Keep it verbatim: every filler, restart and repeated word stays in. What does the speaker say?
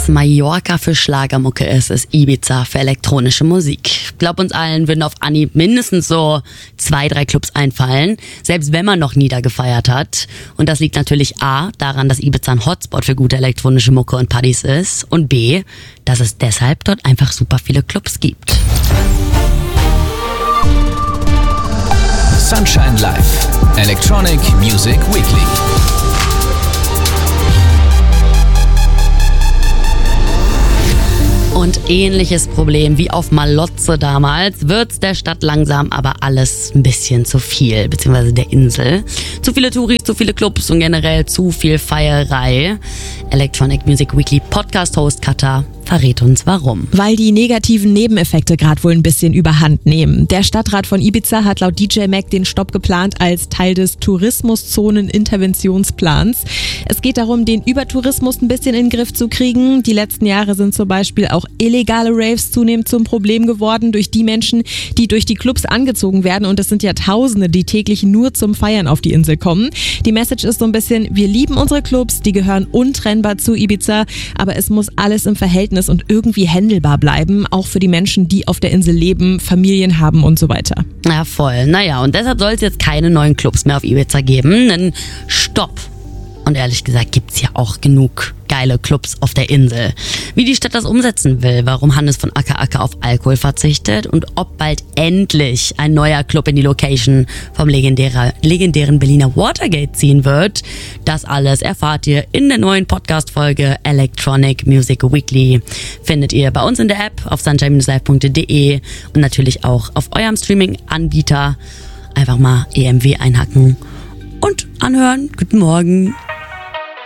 Was Mallorca für Schlagermucke ist, ist Ibiza für elektronische Musik. Ich glaube, uns allen würden auf Anhieb mindestens so zwei, drei Clubs einfallen, selbst wenn man noch nie da gefeiert hat. Und das liegt natürlich A, daran, dass Ibiza ein Hotspot für gute elektronische Mucke und Partys ist, und B, dass es deshalb dort einfach super viele Clubs gibt. Sunshine Live, Electronic Music Weekly. Und ähnliches Problem wie auf Malotze damals wird's der Stadt langsam aber alles ein bisschen zu viel, beziehungsweise der Insel. Zu viele Touris, zu viele Clubs und generell zu viel Feierei. Electronic Music Weekly Podcast-Host Katha verrät uns warum. Weil die negativen Nebeneffekte gerade wohl ein bisschen überhand nehmen. Der Stadtrat von Ibiza hat laut D J Mac den Stopp geplant als Teil des Tourismuszonen-Interventionsplans. Es geht darum, den Übertourismus ein bisschen in den Griff zu kriegen. Die letzten Jahre sind zum Beispiel auch illegale Raves zunehmend zum Problem geworden durch die Menschen, die durch die Clubs angezogen werden. Und es sind ja Tausende, die täglich nur zum Feiern auf die Insel kommen. Die Message ist so ein bisschen, wir lieben unsere Clubs, die gehören untrennbar zu Ibiza, aber es muss alles im Verhältnis und irgendwie händelbar bleiben, auch für die Menschen, die auf der Insel leben, Familien haben und so weiter. Ja, voll. Naja, und deshalb soll es jetzt keine neuen Clubs mehr auf Ibiza geben. Denn Stopp. Und ehrlich gesagt gibt's ja auch genug geile Clubs auf der Insel. Wie die Stadt das umsetzen will, warum Hannes von Acker Acker auf Alkohol verzichtet und ob bald endlich ein neuer Club in die Location vom legendären, legendären Berliner Watergate ziehen wird, das alles erfahrt ihr in der neuen Podcast-Folge Electronic Music Weekly. Findet ihr bei uns in der App auf sunshine live punkt de und natürlich auch auf eurem Streaming-Anbieter. Einfach mal E M W einhacken und anhören. Guten Morgen.